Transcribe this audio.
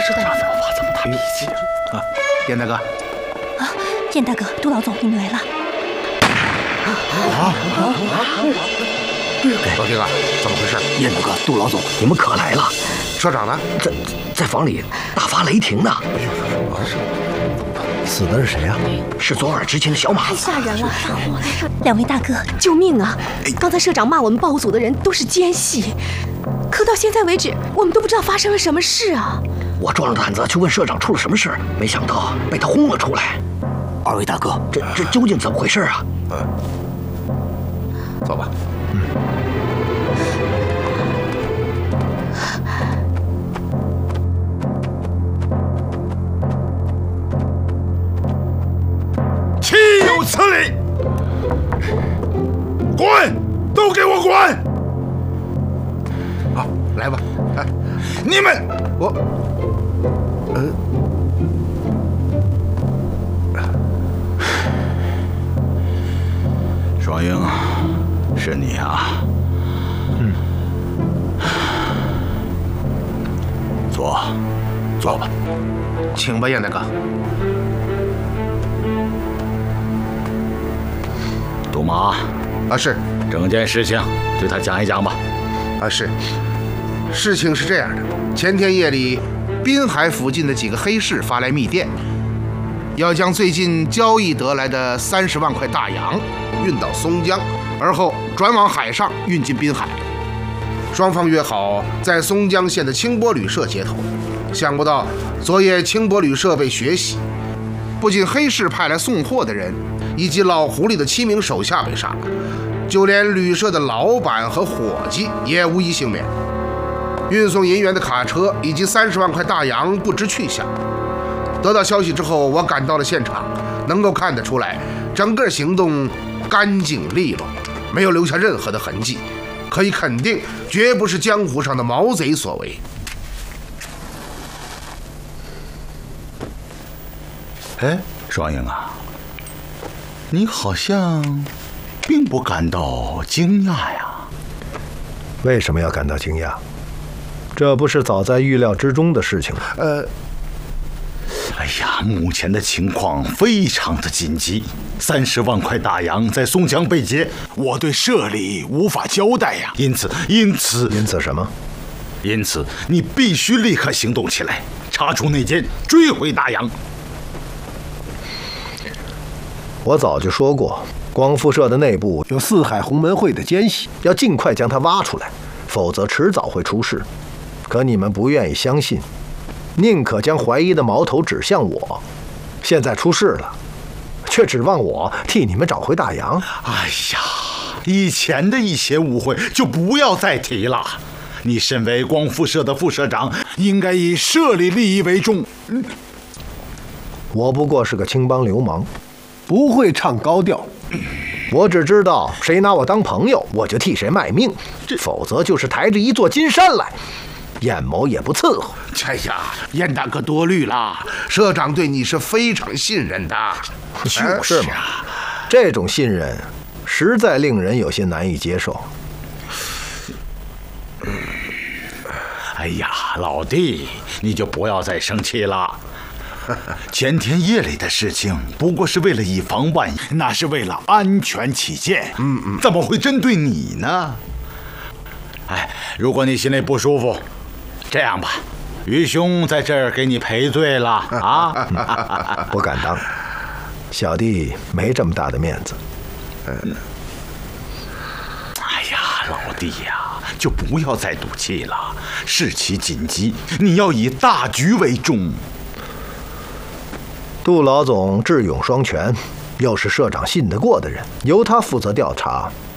知道了。 怎么大脾气啊？燕大哥， 燕大哥，杜老总，你们来了。 老丁啊，怎么回事？ 燕大哥，杜老总，你们可来了。 社长呢？ 在房里大发雷霆呢。 死的是谁呀？ 是左耳之前的小马。 太吓人了！两位大哥，救命啊！刚才社长骂我们报务组的人都是奸细，可到现在为止，我们都不知道发生了什么事啊！ 我壮着胆子去问社长出了什么事，没想到被他轰了出来。二位大哥，这究竟怎么回事啊？ 走吧。 岂有此理！滚！都给我滚！ 好，来吧。 你们， 双英，是你啊？坐吧。 请吧，燕大哥。 杜马， 是。 整件事情对他讲一讲吧。 是。事情是这样的，前天夜里，滨海附近的几个黑市发来密电，要将最近交易得来的30万块大洋运到松江，而后转往海上运进滨海。双方约好在松江县的清波旅社接头，想不到昨夜清波旅社被血洗，不仅黑市派来送货的人以及老狐狸的7名手下被杀，就连旅社的老板和伙计也无一幸免。运送银元的卡车以及30万块大洋不知去向。得到消息之后，我赶到了现场，能够看得出来，整个行动干净利落，没有留下任何的痕迹，可以肯定，绝不是江湖上的毛贼所为。 哎，双英啊，你好像并不感到惊讶呀？ 为什么要感到惊讶？这不是早在预料之中的事情吗？ 哎呀，目前的情况非常的紧急，30万块大洋在松江被劫，我对社里无法交代呀。因此什么？ 因此，你必须立刻行动起来，查出内奸，追回大洋。 我早就说过，光复社的内部有四海洪门会的奸细，要尽快将他挖出来，否则迟早会出事。可你们不愿意相信，宁可将怀疑的矛头指向我。现在出事了，却指望我替你们找回大洋。 哎呀，以前的一些误会就不要再提了。你身为光复社的副社长，应该以社里利益为重。 我不过是个青帮流氓，不会唱高调。我只知道谁拿我当朋友，我就替谁卖命，否则就是抬着一座金山来，眼眸也不伺候。 哎呀，燕大哥多虑了，社长对你是非常信任的。 就是嘛，这种信任实在令人有些难以接受。 哎呀，老弟，你就不要再生气了。前天夜里的事情不过是为了以防万一，那是为了安全起见。怎么会针对你呢？哎，如果你心里不舒服，这样吧，于兄在这儿给你赔罪了啊！ 不敢当，小弟没这么大的面子。 哎呀，老弟呀，就不要再赌气了，事情紧急，你要以大局为重。 杜老总智勇双全，又是社长信得过的人，由他负责调查，